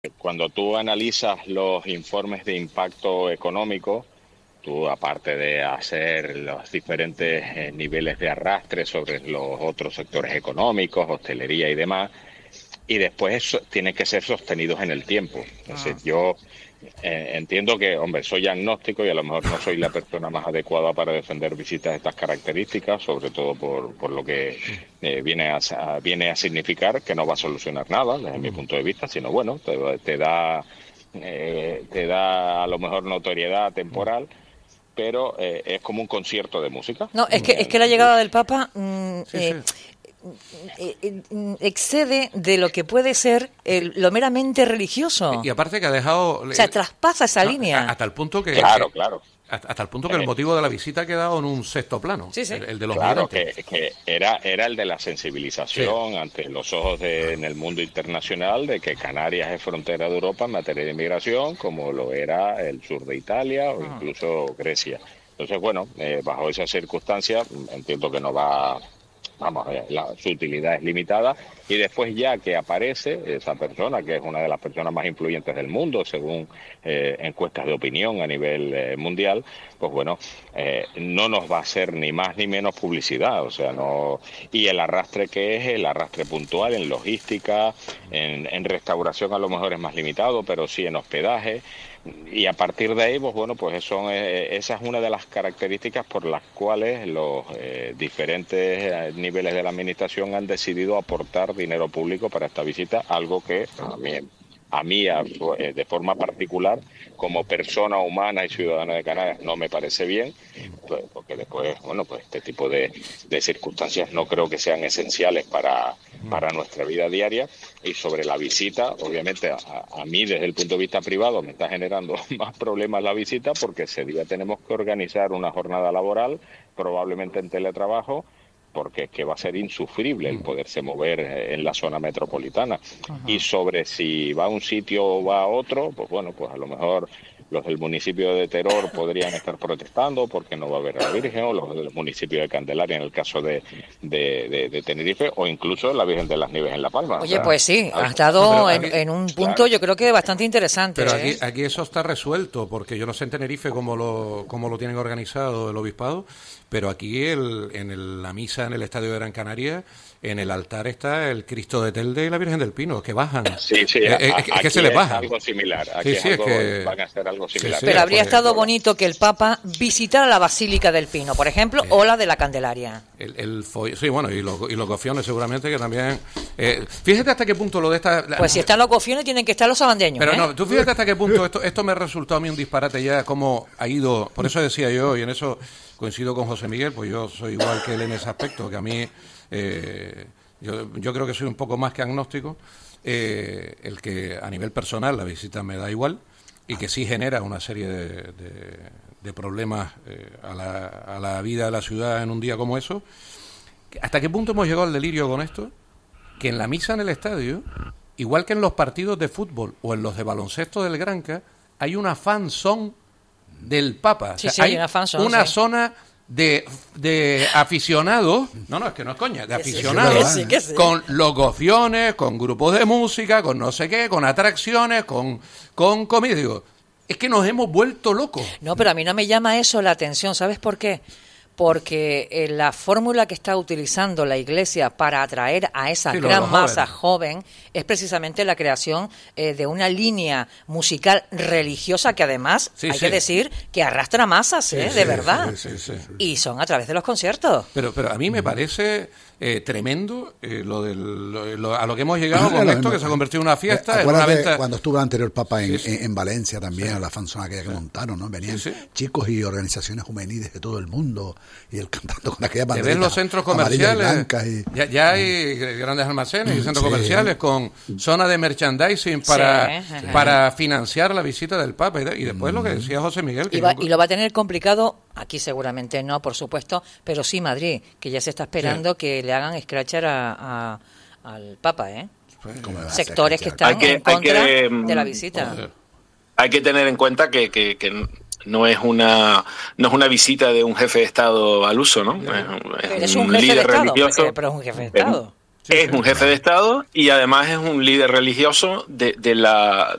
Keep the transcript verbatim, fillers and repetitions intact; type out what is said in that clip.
Cuando tú analizas los informes de impacto económico, tú aparte de hacer los diferentes eh, niveles de arrastre sobre los otros sectores económicos, hostelería y demás, y después eso tiene que ser sostenidos en el tiempo. Es decir, yo eh, entiendo que, hombre, soy agnóstico y a lo mejor no soy la persona más adecuada para defender visitas de estas características, sobre todo por, por lo que eh, viene, a, a- viene a significar que no va a solucionar nada, desde mi punto de vista, sino, bueno, te, te da, eh, te da a lo mejor notoriedad temporal, pero eh, es como un concierto de música. No, es que, es que la llegada del Papa mm, Sí, eh, sí. eh, eh, excede de lo que puede ser el- lo meramente religioso. Y aparte que ha dejado... O sea, traspasa esa no, línea. a- hasta el punto que... Claro, que- claro. hasta, hasta el punto que el Eh, motivo de la visita ha quedado en un sexto plano. Sí, sí. El, el de los Claro, migrantes. que, que era, era el de la sensibilización ante los ojos de, en el mundo internacional de que Canarias es frontera de Europa en materia de inmigración, como lo era el sur de Italia o incluso Grecia. Entonces, bueno, eh, bajo esas circunstancias, entiendo que no va, vamos, eh, la, su utilidad es limitada. Y después ya que aparece esa persona, que es una de las personas más influyentes del mundo, según eh, encuestas de opinión a nivel eh, mundial, pues bueno, eh, no nos va a hacer ni más ni menos publicidad, o sea, no. Y el arrastre que es, el arrastre puntual en logística, en, en restauración a lo mejor es más limitado, pero sí en hospedaje. Y a partir de ahí, pues bueno, pues son, eh, esa es una de las características por las cuales los eh, diferentes eh, niveles de la administración han decidido aportar dinero público para esta visita, algo que a mí, a mí a- eh, de forma particular, como persona humana y ciudadana de Canarias, no me parece bien, pues, porque después, bueno, pues este tipo de, de circunstancias no creo que sean esenciales para, para nuestra vida diaria. Y sobre la visita, obviamente a, a mí desde el punto de vista privado me está generando más problemas la visita, porque ese día tenemos que organizar una jornada laboral, probablemente en teletrabajo, porque es que va a ser insufrible el poderse mover eh, en la zona metropolitana. Y sobre si va a un sitio o va a otro, pues bueno, pues a lo mejor los del municipio de Teror podrían estar protestando porque no va a haber a la Virgen, o los del municipio de Candelaria en el caso de, de, de, de Tenerife, o incluso la Virgen de las Nieves en La Palma. O Oye, sea, pues sí, algo- has dado Pero en, aquí- en un punto claro. yo creo que bastante interesante. Pero ¿eh? aquí, aquí eso está resuelto, porque yo no sé en Tenerife cómo lo, cómo lo tienen organizado el obispado, pero aquí el, en el- la misa en el Estadio de Gran Canaria, en el altar está el Cristo de Telde y la Virgen del Pino, que bajan. Sí, sí, Eh, eh, a- es que aquí se les es baja. algo similar. Aquí Sí, es sí, es algo- que- van a hacer algo Sí, similar. sí, Pero es habría porque- estado bonito que el Papa visitara la Basílica del Pino, por ejemplo, o la de la Candelaria. El, el fo- sí, bueno, y los, y los gofiones seguramente que también... eh, fíjate hasta qué punto lo de esta... la- Pues si están los gofiones tienen que estar los sabandeños. Pero ¿eh? no, tú fíjate hasta qué punto esto, esto me ha resultado a mí un disparate ya, cómo ha ido, por eso decía yo, y en eso coincido con José Miguel, pues yo soy igual que él en ese aspecto, que a mí, eh, yo, yo creo que soy un poco más que agnóstico, eh, el que a nivel personal la visita me da igual, y que sí genera una serie de, de- de problemas eh, a, la, a la vida de la ciudad en un día como eso. ¿Hasta qué punto hemos llegado al delirio con esto? Que en la misa en el estadio, igual que en los partidos de fútbol o en los de baloncesto del Granca, hay una fan zone del Papa. Sí, sí, hay una fan zone, una sí. zona de, de aficionados, no, no, es que no es coña, de Que sí, aficionados, que sí, que sí. con locuciones, con grupos de música, con no sé qué, con atracciones, con, con comida. Digo, es que nos hemos vuelto locos. No, pero a mí no me llama eso la atención. ¿Sabes por qué? Porque eh, la fórmula que está utilizando la Iglesia para atraer a esa Sí, lo de gran los masa jóvenes. joven es precisamente la creación eh, de una línea musical religiosa que además, Sí, hay sí. que decir, que arrastra masas, ¿eh? Sí, de sí, verdad. sí, sí, sí. Y son a través de los conciertos. Pero, pero a mí me parece eh, tremendo eh, lo del, lo- lo- a lo que hemos llegado Ah, con lo esto, mismo. que se ha convertido en una fiesta, en una Acuérdate venta. cuando estuvo el anterior Papa en, Sí, sí. en- en Valencia también, a la fanzona aquella que montaron, ¿no? Venían Sí, sí. chicos y organizaciones juveniles de todo el mundo y él cantando con aquella Te ves banderita los centros amarilla y comerciales, blanca y- ya, ya hay grandes almacenes y centros Sí. comerciales con zona de merchandising para, Sí, ajá. para financiar la visita del Papa. Y, de- y después lo que decía José Miguel. Que Y, va- yo- y lo va a tener complicado, aquí seguramente no, por supuesto, pero sí Madrid, que ya se está esperando que le hagan scratcher a, a- al Papa, ¿eh? ¿Cómo le va a hacer Sectores que escuchar? están Hay que- en contra hay que, mm, de la visita. Joder. Hay que tener en cuenta que, que, que no es una no es una visita de un jefe de Estado al uso, ¿no? Es, Pero es es un, un jefe de líder Estado, religioso. pero es un jefe de Es- Estado. Sí, es sí, un jefe claro. de Estado y además es un líder religioso de, de, la,